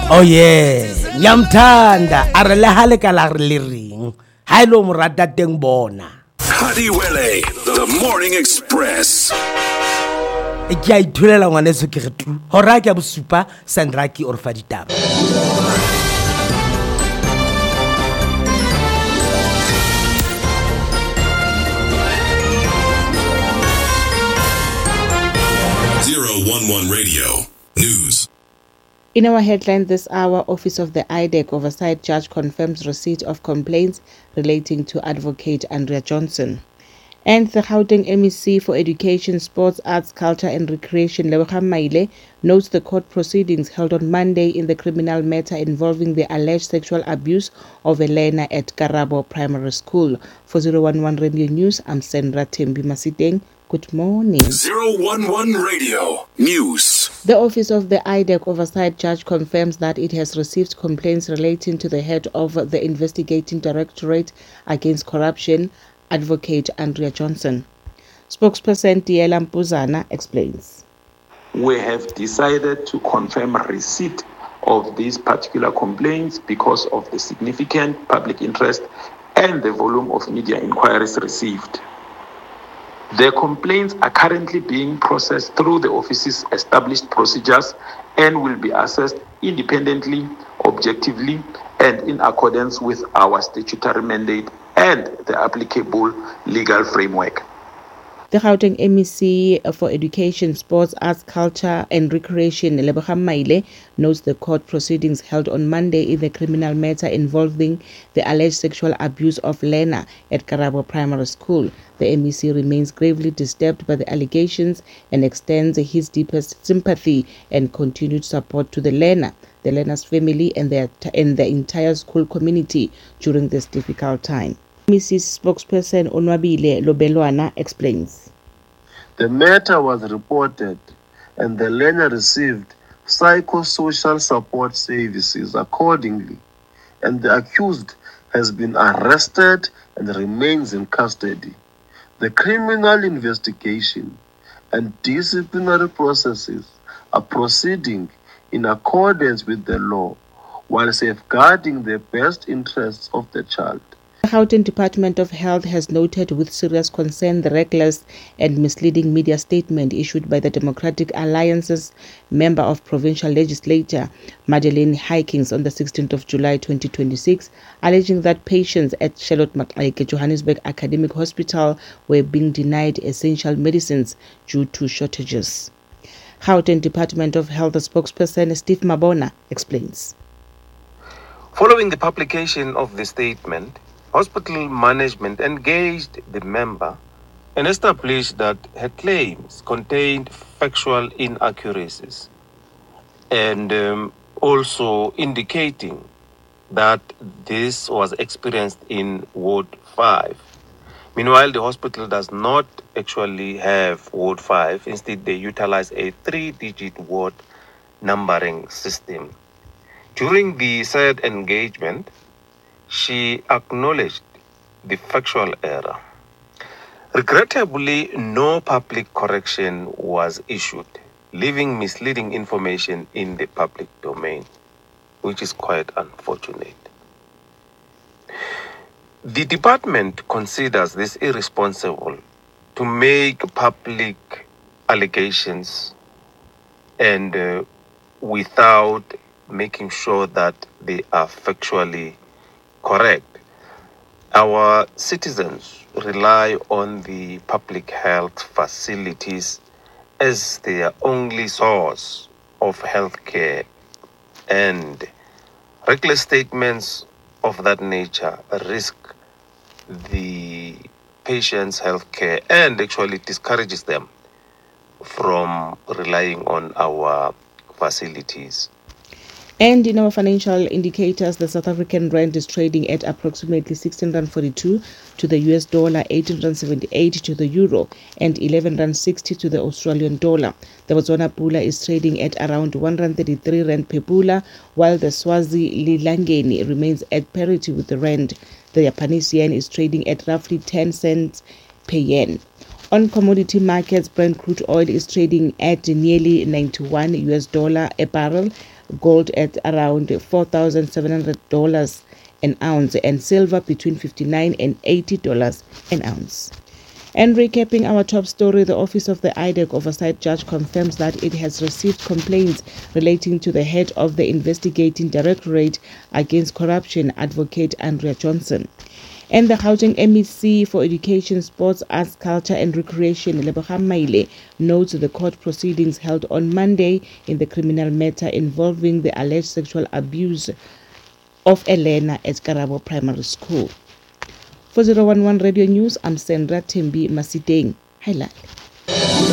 Oh yeah, nyamthanda a re le ha le ka la re le reng ha ile mo rata teng bona. Hadiwele, the Morning Express. Ke a ithulela ngwaneso ke re tu hora ke a bosupa Sandraki or fa ditaba. .11 Radio News. In our headline this hour, Office of the IDEC Oversight Judge confirms receipt of complaints relating to Advocate Andrea Johnson. And the Gauteng MEC for Education, Sports, Arts, Culture and Recreation, Lebogang Maile, notes the court proceedings held on Monday in the criminal matter involving the alleged sexual abuse of a learner at Karabo Primary School. For 011 Radio News, I'm Sandra Tembi Masiteng. Good morning. 011 Radio News. The Office of the IDEC Oversight Judge confirms that it has received complaints relating to the head of the Investigating Directorate Against Corruption, Advocate Andrea Johnson. Spokesperson Diela Mpuzana explains. We have decided to confirm receipt of these particular complaints because of the significant public interest and the volume of media inquiries received. The complaints are currently being processed through the office's established procedures and will be assessed independently, objectively, and in accordance with our statutory mandate and the applicable legal framework. The Gauteng MEC for Education, Sports, Arts, Culture and Recreation, Lebogang Maile, notes the court proceedings held on Monday in the criminal matter involving the alleged sexual abuse of learner at Karabo Primary School. The MEC remains gravely disturbed by the allegations and extends his deepest sympathy and continued support to the learner's family and the entire school community during this difficult time. Mrs. Spokesperson Onwabile Lobelwana explains. The matter was reported and the learner received psychosocial support services accordingly, and the accused has been arrested and remains in custody. The criminal investigation and disciplinary processes are proceeding in accordance with the law while safeguarding the best interests of the child. The Gauteng Department of Health has noted with serious concern the reckless and misleading media statement issued by the Democratic Alliance's member of provincial legislature, Madeleine Hykins, on the 16th of July 2026, alleging that patients at Charlotte Maxeke Johannesburg Academic Hospital were being denied essential medicines due to shortages. Gauteng Department of Health spokesperson Steve Mabona explains. Following the publication of the statement, hospital management engaged the member and established that her claims contained factual inaccuracies and also indicating that this was experienced in Ward 5. Meanwhile, the hospital does not actually have Ward 5. Instead, they utilize a 3-digit ward numbering system. During the said engagement, she acknowledged the factual error. Regrettably, no public correction was issued, leaving misleading information in the public domain, which is quite unfortunate. The department considers this irresponsible to make public allegations and without making sure that they are factually correct. Our citizens rely on the public health facilities as their only source of health care, and reckless statements of that nature risk the patient's health care and actually discourages them from relying on our facilities. And in our financial indicators, the South African rand is trading at approximately 16.42 to the US dollar, 18.78 to the euro, and 11.60 to the Australian dollar. The Botswana pula is trading at around 133 rand per pula, while the Swazi Lilangeni remains at parity with the rand. The Japanese yen is trading at roughly 10 cents per yen. On commodity markets, Brent crude oil is trading at nearly $91 a barrel. gold at around $4,700 an ounce, and silver between $59 and $80 an ounce. And recapping our top story, the Office of the IDEC Oversight Judge confirms that it has received complaints relating to the head of the investigating Directorate Against Corruption, Advocate Andrea Johnson. And the Gauteng MEC for Education, Sports, Arts, Culture and Recreation, Lebogang Maile, notes the court proceedings held on Monday in the criminal matter involving the alleged sexual abuse of Elena at Karabo Primary School. For 011 Radio News, I'm Sandra Tembi Masiteng. Hi, Lali.